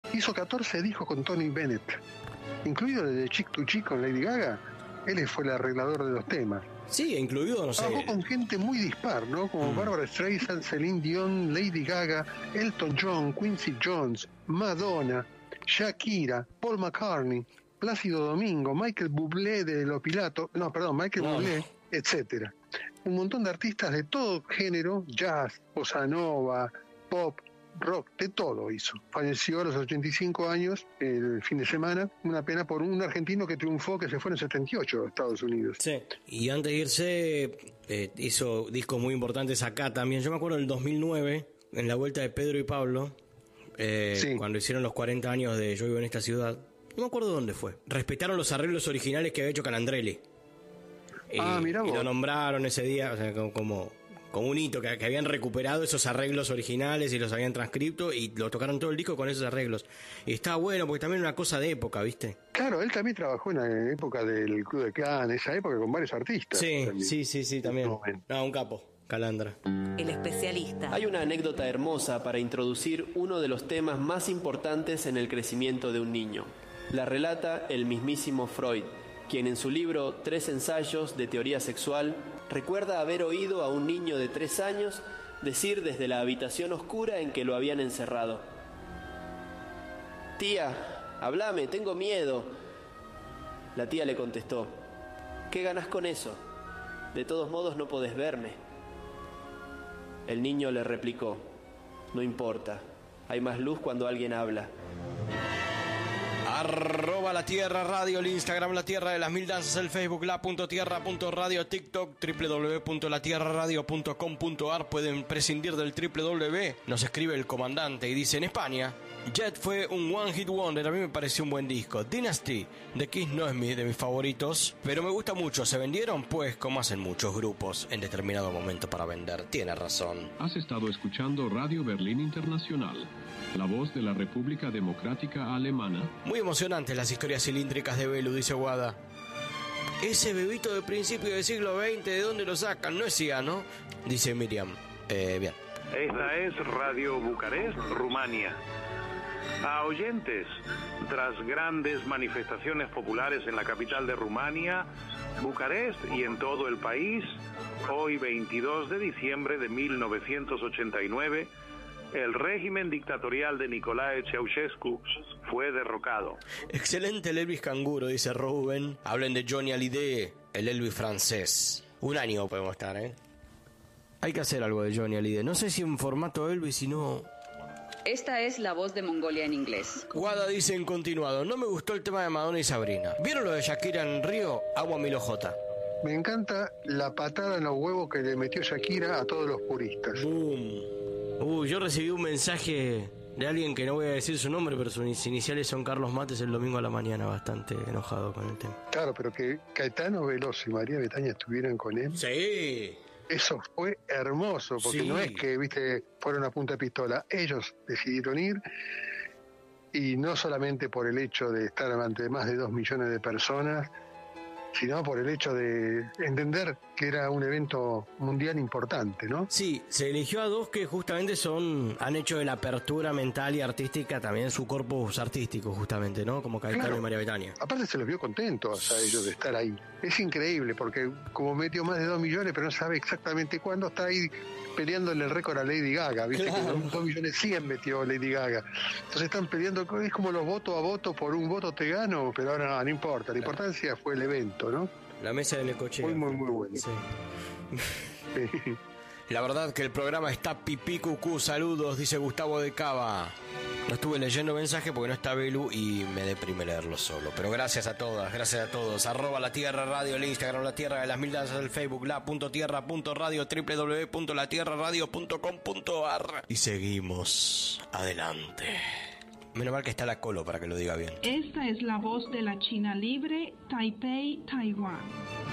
Hizo 14 discos con Tony Bennett, incluido el de Chick to Chick con Lady Gaga. Él fue el arreglador de los temas. Sí, incluido, no sé. Trabajó con gente muy dispar, ¿no? Como Barbra Streisand, Celine Dion, Lady Gaga, Elton John, Quincy Jones, Madonna, Shakira, Paul McCartney, Plácido Domingo, Michael Bublé de Bublé, etcétera. Un montón de artistas de todo género, jazz, bossa nova, pop, rock, de todo hizo. Falleció a los 85 años el fin de semana. Una pena por un argentino que triunfó, que se fue en el 78 a Estados Unidos. Sí, y antes de irse hizo discos muy importantes acá también. Yo me acuerdo del 2009, en la vuelta de Pedro y Pablo, sí, cuando hicieron los 40 años de Yo vivo en esta ciudad. No me acuerdo dónde fue. Respetaron los arreglos originales que había hecho Calandrelli. Mirá vos. Y lo nombraron ese día, o sea, como un hito, que habían recuperado esos arreglos originales y los habían transcrito y lo tocaron todo el disco con esos arreglos. Y estaba bueno porque también era una cosa de época, ¿viste? Claro, él también trabajó en la época del Club de Clan, esa época, con varios artistas. Sí, también. No, un capo, Calandra. El especialista. Hay una anécdota hermosa para introducir uno de los temas más importantes en el crecimiento de un niño. La relata el mismísimo Freud, quien en su libro 3 ensayos de teoría sexual recuerda haber oído a un niño de 3 años decir desde la habitación oscura en que lo habían encerrado: «Tía, hablame, tengo miedo». La tía le contestó: «¿Qué ganás con eso? De todos modos no podés verme». El niño le replicó: «No importa, hay más luz cuando alguien habla». @La Tierra Radio, el Instagram La Tierra de las Mil Danzas, el Facebook la.tierra.radio, TikTok www.latierraradio.com.ar. Pueden prescindir del www. Nos escribe el comandante y dice: en España, Jet fue un one hit wonder. A mí me pareció un buen disco. Dynasty de Kiss no es de mis favoritos, pero me gusta mucho. ¿Se vendieron? Pues como hacen muchos grupos en determinado momento para vender. Tiene razón. Has estado escuchando Radio Berlín Internacional, la voz de la República Democrática Alemana. Muy emocionantes las historias cilíndricas de Belu, dice Guada. Ese bebito de principio del siglo XX, ¿de dónde lo sacan? No es ciano, dice Miriam. Bien. Esta es Radio Bucarest, Rumania. A oyentes, tras grandes manifestaciones populares en la capital de Rumania, Bucarest y en todo el país, hoy 22 de diciembre de 1989, el régimen dictatorial de Nicolae Ceausescu fue derrocado. Excelente el Elvis canguro, dice Rubén. Hablen de Johnny Hallyday, el Elvis francés. Un año podemos estar, ¿eh? Hay que hacer algo de Johnny Hallyday. No sé si en formato Elvis, si no... Esta es la voz de Mongolia en inglés. Guada dice en continuado: no me gustó el tema de Madonna y Sabrina. ¿Vieron lo de Shakira en Río? Agua Milo J. Me encanta la patada en los huevos que le metió Shakira a todos los puristas. Boom. Yo recibí un mensaje de alguien que no voy a decir su nombre, pero sus iniciales son Carlos Mates, el domingo a la mañana, bastante enojado con el tema. Claro, pero que Caetano Veloso y María Betaña estuvieran con él. Sí. Eso fue hermoso, porque no es que, viste, fueron a punta de pistola. Ellos decidieron ir, y no solamente por el hecho de estar ante más de 2 millones de personas, sino por el hecho de entender que era un evento mundial importante, ¿no? Sí, se eligió a 2 que justamente han hecho de la apertura mental y artística también su corpus artístico, justamente, ¿no? Como Caetano y María Betaña. Aparte se los vio contentos a ellos de estar ahí. Es increíble, porque como metió más de 2 millones, pero no sabe exactamente cuándo, está ahí peleándole el récord a Lady Gaga, ¿viste? Claro. Que 2 millones 100 metió Lady Gaga. Entonces están peleando, es como los votos a voto, por un voto te gano, pero ahora no importa, la importancia fue el evento, ¿no? La mesa de Necochea. Muy bueno. Sí. La verdad que el programa está pipí cucú. Saludos, dice Gustavo de Cava. No estuve leyendo mensajes porque no está Belu y me deprime leerlo solo. Pero gracias a todas, gracias a todos. @La Tierra Radio, el Instagram La Tierra de las Mil Danzas, el Facebook la.tierra.radio, www.latierraradio.com.ar. Y seguimos adelante. Menos mal que está la Colo para que lo diga bien. Esta es la voz de la China Libre, Taipei, Taiwán.